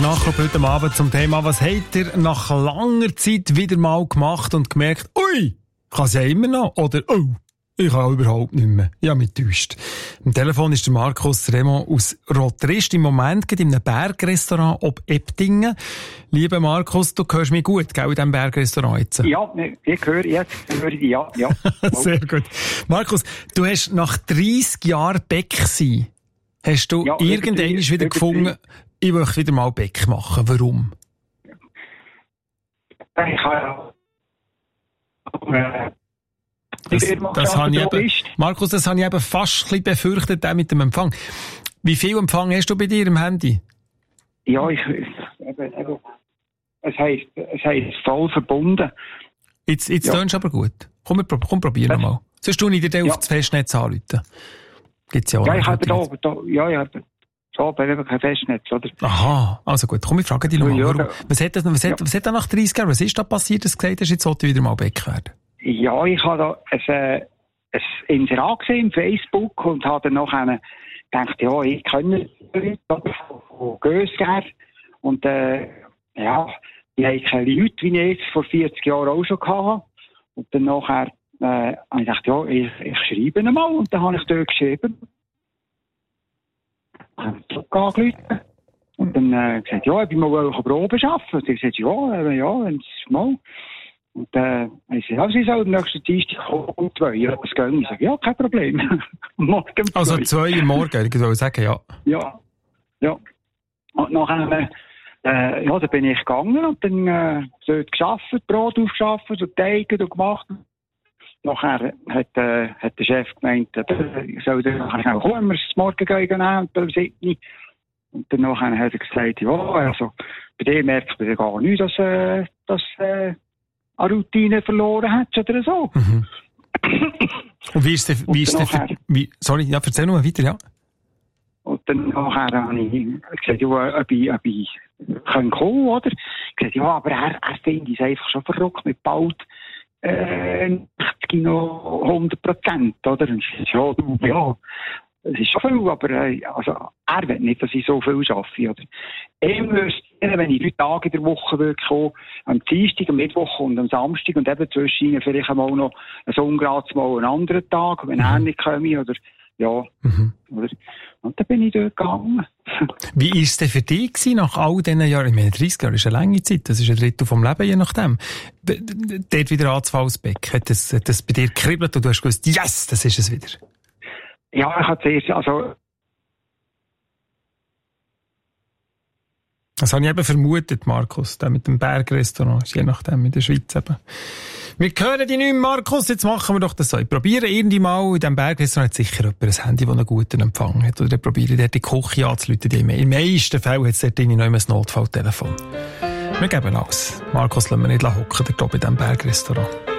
Nachklapp heute Abend zum Thema, was habt ihr nach langer Zeit wieder mal gemacht und gemerkt, ui, ich kann es ja immer noch, oder oh, ich kann überhaupt nicht mehr. Ja, mich täuscht. Am Telefon ist der Markus Remo aus Rotrist. Im Moment geht in einem Bergrestaurant ob Eptingen. Lieber Markus, du hörst mich gut, gell, in diesem Bergrestaurant jetzt? Ja, ich höre dich, ja. Sehr gut. Markus, du hast nach 30 Jahren Bäck sein, hast du irgendwann wieder gefunden, ich möchte wieder mal Bäck machen. Warum? Ich habe das habe ich eben, Markus, das habe ich eben fast ein bisschen befürchtet, auch mit dem Empfang. Wie viel Empfang hast du bei dir im Handy? Ja, es heisst voll verbunden. Jetzt tönst du aber gut. Komm, probier nochmal. Sonst tue ich dir auf das Festnetz anrufen. Gibt's ja auch. Ja, ich habe da kein Festnetz, oder? Aha, also gut. Komm, ich frage dich nochmal. Warum? Was hat da nach 30 Jahren, was ist da passiert, dass du gesagt hast, jetzt sollte ich wieder mal Bäck werden? Ja, ich habe da ein Inserat gesehen im Facebook und habe dann nachher gedacht, ja, ich kenne Leute von Gösger. Und die haben keine Leute, wie ich es vor 40 Jahren auch schon hatte. Und dann nachher habe ich gedacht, ja, ich schreibe ihn mal. Und dann habe ich dort geschrieben. Und dann gesagt, ja, ich will mal Proben arbeiten. Und ich gesagt, ja, wenn es mal. Und ich sage, ja, sie sollen nächsten Dienstag kommen, 2. Ja, das geht. Ich sage, ja, kein Problem. Morgen 2. Also 2 Uhr morgen, ich soll sagen, ja. Ja. Und nachher, da bin ich gegangen und dann dort gearbeitet, Brot aufgeschafft und Teige gemacht. Nachher hat der Chef gemeint, ich soll dann nachher kommen, wir das morgen gehen und dann 7. Und dann nachher hat er gesagt, ja, also bei dir merkt man gar nicht, dass eine Routine verloren hat oder so. Mhm. Und wie ist der sorry, ja, erzähl noch mal weiter, ja. Und dann nachher habe ich gesagt, ja, ob ich kommen kann, oder? Ich gesagt, ja, aber er findet es einfach schon verrückt mit bald 90 noch 100%, oder? Und ich gesagt, ja, es ist schon viel, aber er will nicht, dass ich so viel arbeite, oder? Wenn ich 3 Tage in der Woche wirklich komme, am Dienstag, am Mittwoch und am Samstag und eben zwischen vielleicht einmal noch ein ungerades Mal einen anderen Tag, wenn er nicht komme, oder ja. Mhm. Oder? Und dann bin ich dort gegangen. Wie war es denn für dich nach all diesen Jahren? Ich meine, 30 Jahre ist eine lange Zeit, das ist ein Drittel vom Leben, je nachdem. Dort wieder anzufangen als Bäck, hat das bei dir gekribbelt und du hast gewusst, yes, das ist es wieder? Ja, ich habe zuerst, das habe ich eben vermutet, Markus, der mit dem Bergrestaurant, je nachdem, in der Schweiz eben. Wir hören dich nicht, Markus, jetzt machen wir doch das so. Ich probiere irgendwie mal, in diesem Bergrestaurant hat sicher jemand ein Handy, das einen guten Empfang hat. Oder probiere dort die Küche anzurufen. In den meisten Fällen hat es dort noch ein Notfalltelefon. Wir geben alles. Markus lassen wir nicht hocken, der glaube ich, in diesem Bergrestaurant.